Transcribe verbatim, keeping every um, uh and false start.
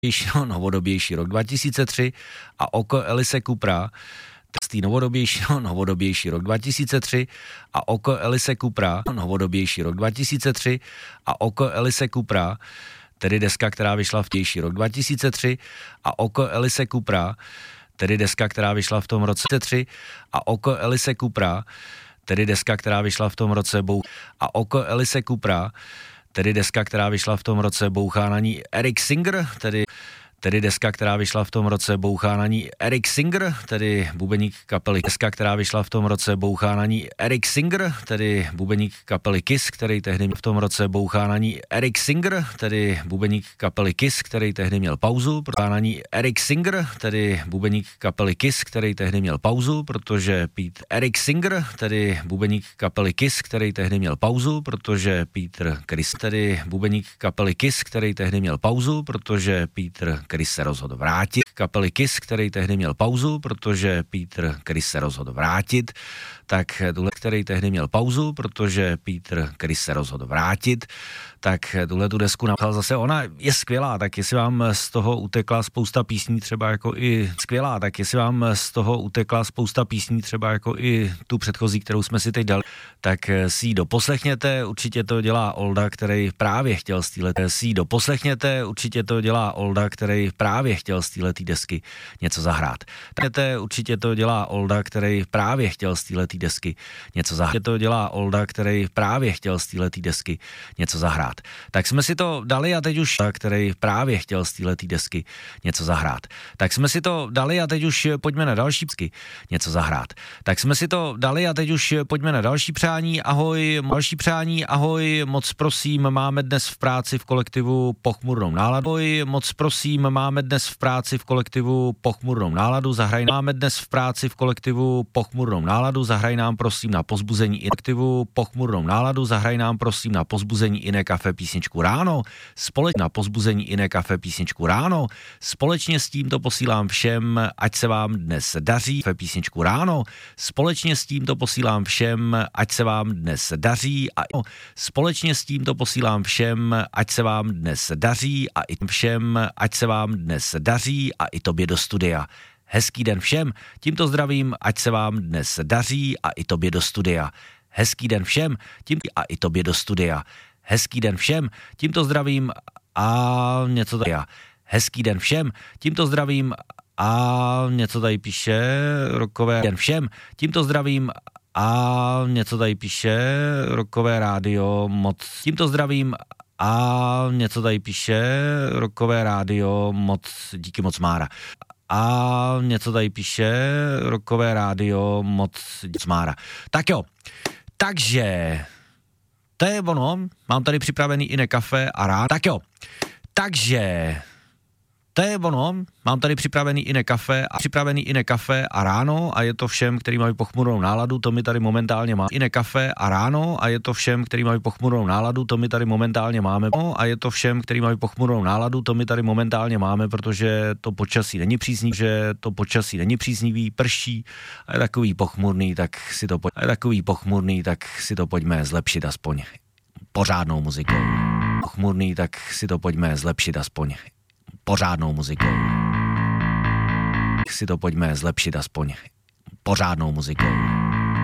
no, novodobější rok dva tisíce tři a oko Elise Coopera, tý novodobější, no, novodobější rok dva tisíce tři a oko Elise Coopera, no, novodobější rok dva tisíce tři a oko Elise Coopera, tedy deska, která vyšla v tější rok dva tisíce tři a oko Elise Coopera, tedy deska, která vyšla v tom roce tři a oko Elise Coopera, tedy deska, která vyšla v tom roce bou a oko Elise Coopera, tedy deska, která vyšla v tom roce bouchá na ní Eric Singer, tedy tedy deska, která vyšla v tom roce bouchá na ní Eric Singer, tedy bubeník kapely deska, která vyšla v tom roce bouchá na ní Eric Singer, tedy bubeník kapely Kiss, který tehdy v tom roce bouchá na ní Eric Singer, tedy bubeník kapely Kiss, který tehdy měl pauzu, bouchá na ní Eric Singer, tedy bubeník kapely Kiss, který tehdy měl pauzu, protože Pete Eric Singer, tedy bubeník kapely Kiss, který tehdy měl pauzu, protože Peter Chris, tedy bubeník kapely Kiss, který tehdy měl pauzu, protože Peter Chris se rozhodl vrátit. Kapely Kiss, který tehdy měl pauzu, protože Peter Chris se rozhodl vrátit, tak tuhle, který tehdy měl pauzu, protože Peter Chris se rozhodl vrátit, tak tuhle tu desku napsal zase. Ona je skvělá, tak jestli vám z toho utekla spousta písní, třeba jako i skvělá, tak jestli vám z toho utekla spousta písní, třeba jako i tu předchozí, kterou jsme si teď dali, tak si ji doposlechněte, určitě to dělá Olda, který právě chtěl z této si ji doposlechněte, určitě to dělá Olda, který právě chtěl z této desky něco zahrát. Tak určitě to dělá Olda, který právě chtěl z této desky něco zahrát. To dělá Olda, který právě chtěl z této desky něco zahrát. Tak jsme si to dali a teď už, který právě chtěl z této desky něco zahrát. Tak jsme si to dali a teď už pojďme na další psky něco zahrát. Tak jsme si to dali a teď už pojďme na další přání. Ahoj, další přání, ahoj, moc prosím, máme dnes v práci v kolektivu pochmurnou náladu. Ahoj, moc prosím, máme dnes v práci v kolektivu pochmurnou náladu, zahraj máme dnes v práci v kolektivu pochmurnou náladu, zahraj nám prosím na pozbuzení i kolektivu pochmurnou náladu, zahraj nám prosím na pozbuzení Iné kafe písničku Ráno, společně na pozbuzení Iné kafe písničku Ráno, společně s tímto posílám všem, ať se vám dnes daří, kafe písničku Ráno, společně s tímto posílám všem, ať se vám dnes daří a společně s tímto posílám všem, ať se vám dnes daří a i všem, ať se vám dnes daří a i tobě do studia. Hezký den všem, tímto zdravím, ať se vám dnes daří a i tobě do studia. Hezký den všem, tím a i tobě do studia. Hezký den všem, tímto zdravím a něco tady. Hezký den všem, tímto zdravím a něco tady píše, rokové den všem, tímto zdravím a něco tady píše, rokové rádio, moc, tímto zdravím a něco tady píše, rokové rádio, moc, díky moc Mára. A něco tady píše, rokové rádio, moc, díky Mára. Tak jo, takže, to je ono, mám tady připravený Iné kafe a ráno. Tak jo, takže, to je ono, mám tady připravený Iné kafe a připravený Iné kafe a ráno a je to všem, který mají pochmurnou náladu, to mi tady momentálně má. Iné kafe a ráno a je to všem, který mají pochmurnou náladu, to mi tady momentálně máme. A je to všem, který mají pochmurnou náladu, to mi tady momentálně máme, protože to počasí není příznivý, že to počasí není příznivý, prší a je takový pochmurný, tak si to pojď, a je takový pochmurný, tak si to pojďme zlepšit aspoň pořádnou muzikou. Pochmurný, tak si to pojďme zlepšit aspoň pořádnou muzikou. Si to pojďme zlepšit aspoň pořádnou muzikou.